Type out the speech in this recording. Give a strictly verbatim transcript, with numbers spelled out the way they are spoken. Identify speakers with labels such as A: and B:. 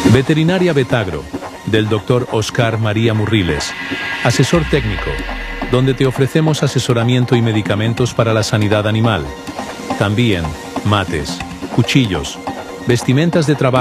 A: Veterinaria Betagro, del doctor Oscar María Murriles, asesor técnico, donde te ofrecemos asesoramiento y medicamentos para la sanidad animal. También mates, cuchillos, vestimentas de trabajo.